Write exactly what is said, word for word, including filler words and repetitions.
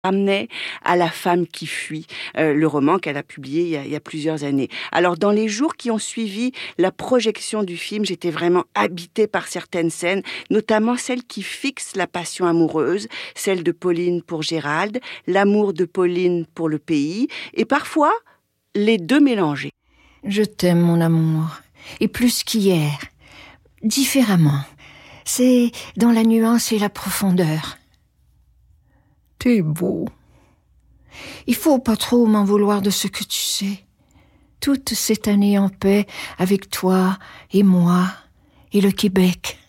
ramenait à La femme qui fuit, euh, le roman qu'elle a publié il y a, il y a plusieurs années. Alors, dans les jours qui ont suivi la projection du film, j'étais vraiment habitée par certaines scènes, notamment celles qui fixent la passion amoureuse, celle de Pauline pour Gérald, l'amour de Pauline pour le pays, et parfois les deux mélangés. Je t'aime, mon amour, et plus qu'hier, différemment. C'est dans la nuance et la profondeur. T'es beau. Il faut pas trop m'en vouloir de ce que tu sais. Toute cette année en paix avec toi et moi et le Québec.